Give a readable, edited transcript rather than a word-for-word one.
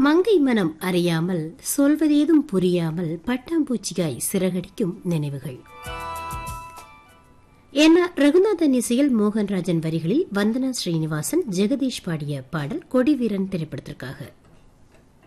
மங்கை மனம் அறியாமல் சொல்வதேதும் புரியாமல் பட்டாம்பூச்சியாய் சிறகடிக்கும் நினைவுகள். ரகுநாதன் இசையில் மோகன்ராஜன் வரிகளில் வந்தனா ஸ்ரீனிவாசன் ஜெகதீஷ் பாடிய பாடல் கொடிவீரன் திரைப்படத்திற்காக.